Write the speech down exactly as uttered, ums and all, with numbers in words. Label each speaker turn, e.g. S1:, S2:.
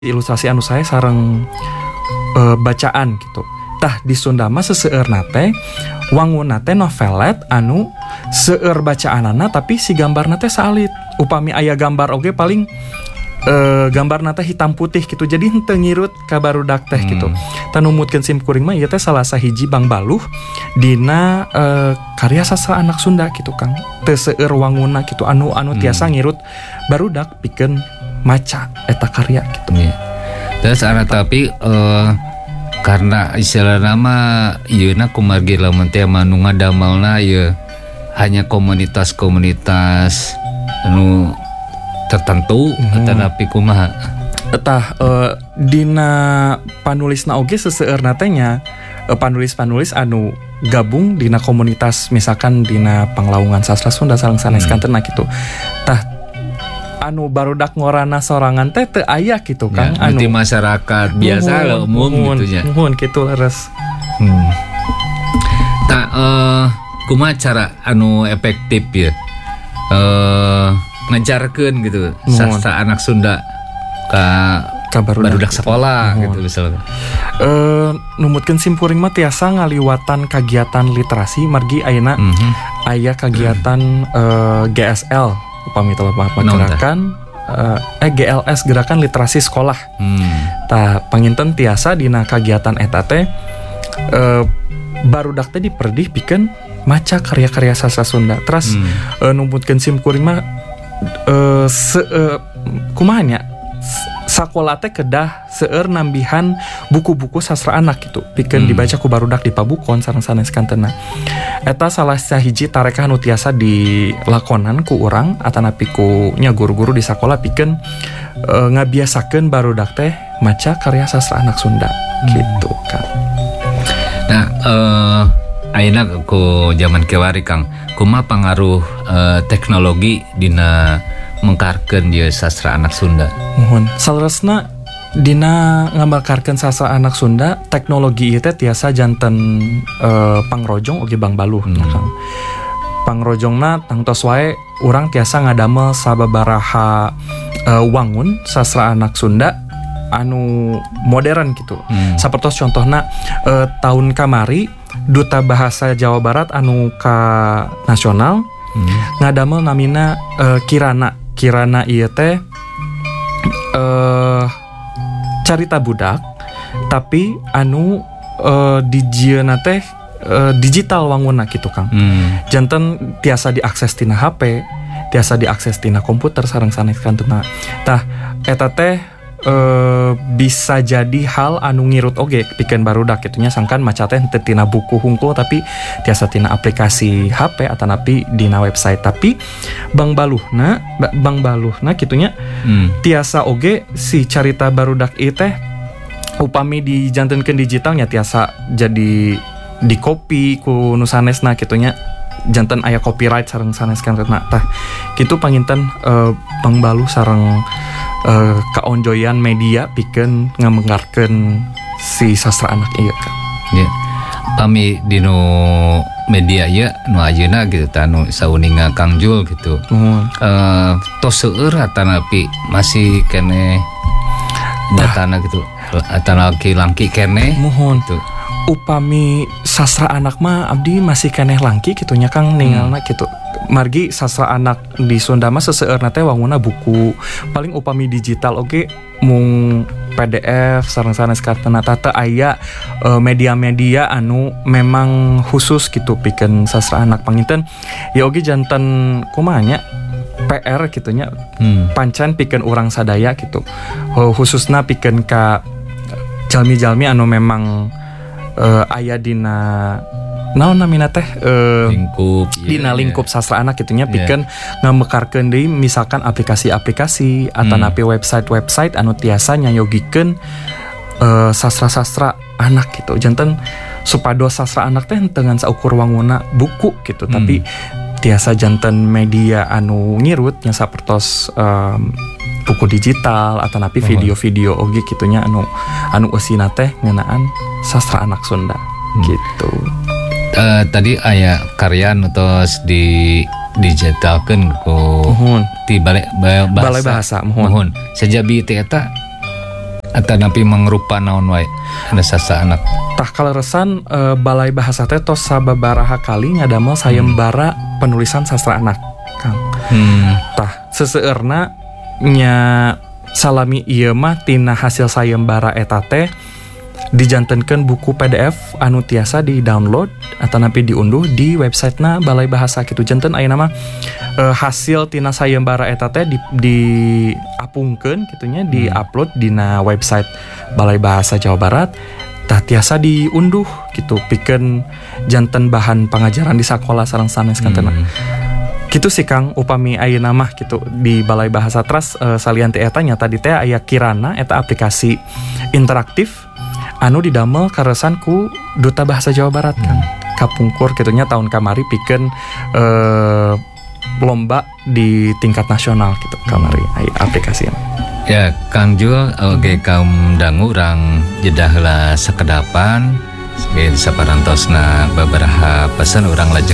S1: ilustrasi anu saya sareng e, bacaan gitu. Tah di Sunda mah seseueurna teh wangunna teh novelet anu seueur bacaanana tapi si gambarna teh salit. Upami aya gambar oge paling e, gambarna teh hitam putih gitu. Jadi henteu ngirut ka barudak teh gitu. Tah numutkeun sim kuring mah ieu teh salah sahiji Bang Baluh dina e, karya sastra anak Sunda gitu Kang. Teu seueur wangunna gitu anu anu tiasa ngirut barudak pikeun maca eta karya gitu.
S2: Yeah. Terus ana tapi uh, karena istilah nama yeuna kumargi lamun teh anu ngadamelna ye hanya komunitas-komunitas anu tertentu hmm. Tetapi kumaha
S1: etah uh, dina panulisna oge seseueurna teh nya uh, panulis-panulis anu gabung dina komunitas misalkan dina Panglaungan Sastra Sunda sareng saneskanteuna hmm. gitu. Tah anu barudak ngorana sorangan teh teu aya gitu Kang.
S2: Ya, anu masyarakat biasa lo umum gitu nya.
S1: Muhun kitu leres.
S2: Hmm. Tak uh, kumaha cara anu efektif ya? Uh, ngajarkeun gitu sastra anak Sunda ka
S1: ka barudak,
S2: barudak sekolah gitu misalnya.
S1: Eh numutkeun sim kuring mah tiasa ngaliwatan kagiatan literasi margi ayeuna mm-hmm. aya kagiatan uh, G S L upami telah gerakan uh, eh G L S gerakan literasi sekolah. Hmm. Tah panginten tiasa dina kagiatan eta teh uh, barudak teh diperdih pikeun maca karya-karya sastra Sunda. Terus hmm. uh, numputkeun sim kuring mah uh, se uh, kumaha nya sakola teh kedah seueur nambihan buku-buku sastra anak gitu pikeun hmm. dibaca ku barudak di pabukon sareng saneskanteuna. Eta salah sahiji tarekah anu tiasa dilakonan ku urang atanapi ku nya guru-guru di sakola pikeun e, ngabiasakeun barudak teh maca karya sastra anak Sunda hmm. gitu kan.
S2: Nah, eh ayeuna ku zaman kewari Kang, kumaha pangaruh eh, teknologi dina mengkarkeun ieu sastra anak Sunda?
S1: Mohon saleresna dina ngambakarkeun sastra anak Sunda teknologi ieu teh tiasa janten uh, pangrojong oge Bang Baluh hmm. Kang. Pangrojongna tangtos wae urang tiasa ngadamel sababaraha uh, wangun sastra anak Sunda anu modern gitu. Hmm. Sapertos contohna uh, tahun kamari Duta Bahasa Jawa Barat anu ka nasional hmm. ngadamel namina uh, Kirana. Kirana ieu teh uh, carita budak tapi anu uh, dijieuna teh uh, digital wangunna gitu Kang. Hmm. Janten tiasa diakses tina H P, tiasa diakses tina komputer sareng saneskanteuna. Tah eta teh uh, bisa jadi hal anu ngirut oge pikeun barudak kitu nya sangkan maca teh teu tina buku hungkul tapi tiasa tina aplikasi H P atanapi dina website. Tapi Bang Baluhna Bang Baluhna kitu nya hmm. tiasa oge si carita barudak ieu teh upami dijantenkeun digitalnya tiasa jadi di copy ku nu sanesna kitu nya janten aya copyright sareng saneskanteuna. Tah kitu panginten uh, Bang Baluh sareng uh, kaonjoyan media pikeun ngamenggarkeun si sastra anak ieu Kang.
S2: Ya. Pami dino media ya nu ayeuna gitu tanu sauninga Kang Jul gitu. Hmm. Uh, tos seueur atanapi masih kene datana gitu. Atana langki kene
S1: mohon gitu. Upami sastra anak mah abdi masih keneh langki gitu nya Kang ningalna hmm. gitu. Margi sastra anak di Sunda mah seseueurna teh wangunna buku. Paling upami digital oge mung P D F sareng saneskanteuna teh aya uh, media-media anu memang khusus gitu pikeun sastra anak panginten. Ya oge janten kumaha nya P R kitu nya hmm. pancen pikeun urang sadaya gitu. Uh, khususna pikeun ka jalmi-jalmi anu memang uh, aya dina naon namina teh uh,
S2: lingkup
S1: dina yeah, lingkup yeah. sastra anak kitu nya pikeun yeah. ngamekarkeun deui misalkan aplikasi-aplikasi atanapi hmm. website-website anu tiasa nyayogikeun uh, sastra-sastra anak gitu. Janten supados sastra anak teh henteu ngan saukur wangunna buku gitu hmm. tapi tiasa janten media anu ngirut nya sapertos um, buku digital atanapi oh. video-video oge kitu nya anu anu eusina teh ngeunaan sastra anak Sunda hmm. gitu.
S2: Uh, tadi aya karya nutos di digitalkeun ku
S1: mohon
S2: ti balai bahasa,
S1: balai bahasa mohon.
S2: Mohon. Sajabi teh eta atau napi mengrupa naon wae ada sasa anak
S1: tah kaleresan e, Balai Bahasa teh tos sababaraha kali ngadamel sayembara hmm. penulisan sastra anak Kang. Hmm. Tah seseueurna nya salami ieu mah tina hasil sayembara eta teh dijantenkeun buku P D F anu tiasa di download atau napi diunduh di websitena Balai Bahasa gitu. Janten ayeuna mah e, hasil tina sayembara eta teh di, di apungkeun kitunya di upload dina website Balai Bahasa Jawa Barat tah tiasa diunduh gitu pikeun janten bahan pengajaran di sekolah sareng sanes kantena. Hmm. Gitu sih Kang upami ayeuna mah gitu di Balai Bahasa Trust e, salian teh eta nyata di teh aya Kirana eta aplikasi interaktif anu didamel karesan ku Duta Bahasa Jawa Barat kan hmm. kapungkur kitunya tahun kamari pikeun eh, lomba di tingkat nasional gitu kamari hmm. aplikasi
S2: ya Kang Jul oge kaum dangu urang jedah heula sakedapan sebagai saparantosna babaraha pesan urang lajeng